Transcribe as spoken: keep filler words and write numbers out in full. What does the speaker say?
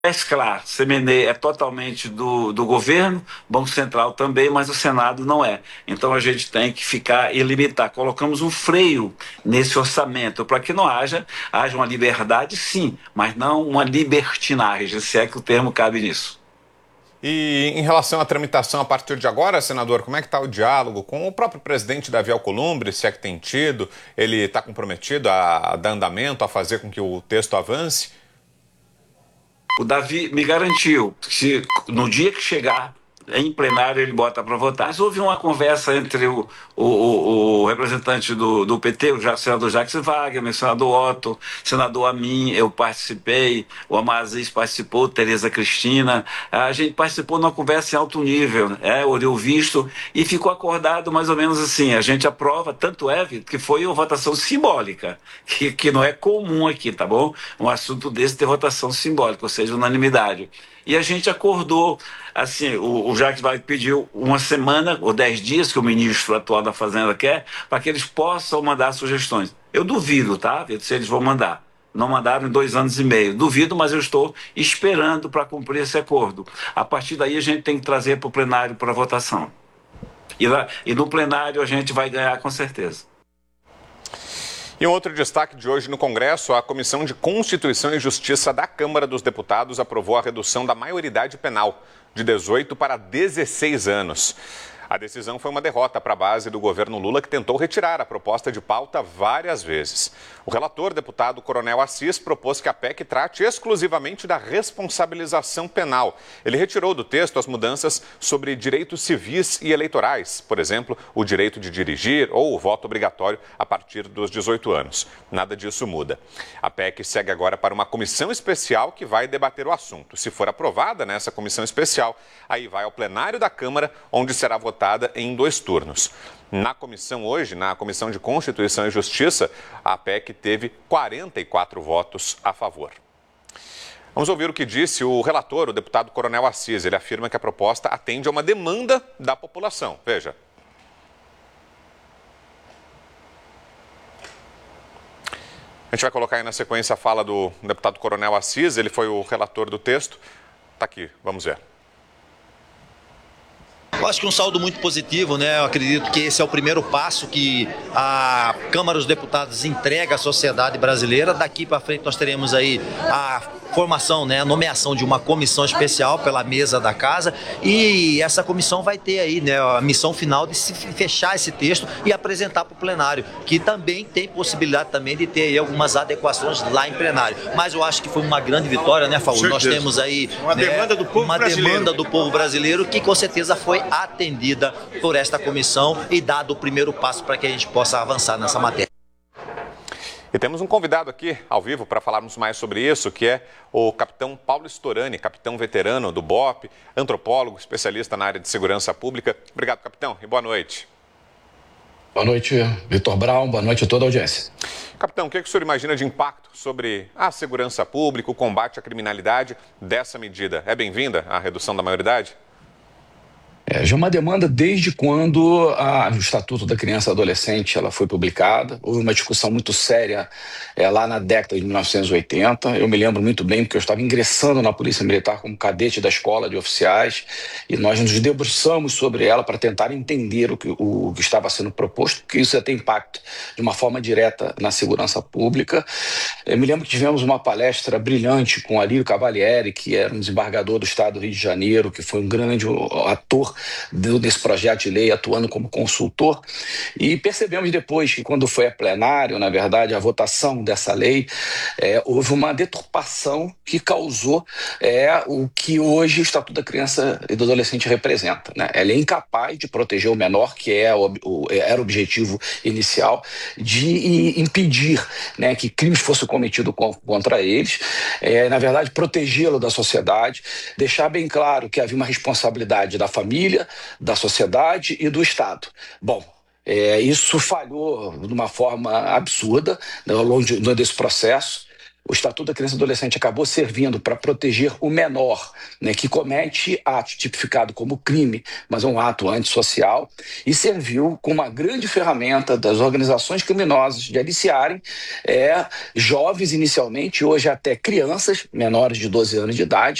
Claro, C M N é totalmente do, do governo, Banco Central também, mas o Senado não é. Então a gente tem que ficar e limitar. Colocamos um freio nesse orçamento para que não haja, haja uma liberdade, sim, mas não uma libertinagem, se é que o termo cabe nisso. E em relação à tramitação a partir de agora, senador, como é que está o diálogo com o próprio presidente Davi Alcolumbre, se é que tem tido? Ele está comprometido a, a dar andamento, a fazer com que o texto avance? O Davi me garantiu que no dia que chegar em plenário ele bota para votar. Mas houve uma conversa entre o, o, o, o representante do, do P T, o senador Jacques Wagner, o senador Otto, o senador Amin, eu participei, o Amaziz participou, Tereza Cristina. A gente participou numa conversa em alto nível, é, olhou visto e ficou acordado mais ou menos assim. A gente aprova, tanto é que foi uma votação simbólica, que, que não é comum aqui, tá bom? Um assunto desse ter votação simbólica, ou seja, unanimidade. E a gente acordou, assim, o, o Jacques Wagner pediu uma semana ou dez dias que o ministro atual da Fazenda quer, para que eles possam mandar sugestões. Eu duvido, tá? Se eles vão mandar. Não mandaram em dois anos e meio. Duvido, mas eu estou esperando para cumprir esse acordo. A partir daí a gente tem que trazer para o plenário para votação. E, lá, e no plenário a gente vai ganhar com certeza. E um outro destaque de hoje no Congresso, a Comissão de Constituição e Justiça da Câmara dos Deputados aprovou a redução da maioridade penal de dezoito para dezesseis anos. A decisão foi uma derrota para a base do governo Lula, que tentou retirar a proposta de pauta várias vezes. O relator, deputado Coronel Assis, propôs que a P E C trate exclusivamente da responsabilização penal. Ele retirou do texto as mudanças sobre direitos civis e eleitorais, por exemplo, o direito de dirigir ou o voto obrigatório a partir dos dezoito anos. Nada disso muda. A P E C segue agora para uma comissão especial que vai debater o assunto. Se for aprovada nessa comissão especial, aí vai ao plenário da Câmara, onde será votada em dois turnos. Na comissão hoje, na Comissão de Constituição e Justiça, a P E C teve quarenta e quatro votos a favor. Vamos ouvir o que disse o relator, o deputado Coronel Assis. Ele afirma que a proposta atende a uma demanda da população. Veja. A gente vai colocar aí na sequência a fala do deputado Coronel Assis. Ele foi o relator do texto. Está aqui, vamos ver. Eu acho que um saldo muito positivo, né? Eu acredito que esse é o primeiro passo que a Câmara dos Deputados entrega à sociedade brasileira. Daqui para frente nós teremos aí a formação, né, a nomeação de uma comissão especial pela mesa da casa, e essa comissão vai ter aí, né, a missão final de se fechar esse texto e apresentar para o plenário, que também tem possibilidade também de ter aí algumas adequações lá em plenário. Mas eu acho que foi uma grande vitória, né, Faú? Nós temos aí uma, né, demanda, do povo uma demanda do povo brasileiro que com certeza foi atendida por esta comissão e dado o primeiro passo para que a gente possa avançar nessa matéria. E temos um convidado aqui, ao vivo, para falarmos mais sobre isso, que é o capitão Paulo Storani, capitão veterano do B O P, antropólogo, especialista na área de segurança pública. Obrigado, capitão, e boa noite. Boa noite, Vitor Brown, boa noite a toda a audiência. Capitão, o que, é que o senhor imagina de impacto sobre a segurança pública, o combate à criminalidade dessa medida? É bem-vinda a redução da maioridade? É, já é uma demanda desde quando a, o Estatuto da Criança e Adolescente ela foi publicada. Houve uma discussão muito séria é, lá na década de mil novecentos e oitenta. Eu me lembro muito bem porque eu estava ingressando na Polícia Militar como cadete da escola de oficiais e nós nos debruçamos sobre ela para tentar entender o que, o, o que estava sendo proposto, porque isso ia ter impacto de uma forma direta na segurança pública. Eu me lembro que tivemos uma palestra brilhante com Alírio Cavalieri, que era um desembargador do Estado do Rio de Janeiro, que foi um grande ator desse projeto de lei, atuando como consultor, e percebemos depois que quando foi a plenário, na verdade, a votação dessa lei, é, houve uma deturpação que causou é, o que hoje o Estatuto da Criança e do Adolescente representa, né? Ela é incapaz de proteger o menor, que é o, o, era o objetivo inicial, de impedir, né, que crimes fossem cometidos contra eles, é, na verdade, protegê-lo da sociedade, deixar bem claro que havia uma responsabilidade da família, da sociedade e do Estado. Bom, é, isso falhou de uma forma absurda, né, ao longo de, desse processo. O Estatuto da Criança e Adolescente acabou servindo para proteger o menor, né, que comete ato tipificado como crime, mas é um ato antissocial, e serviu como uma grande ferramenta das organizações criminosas de aliciarem é, jovens inicialmente, hoje até crianças menores de doze anos de idade,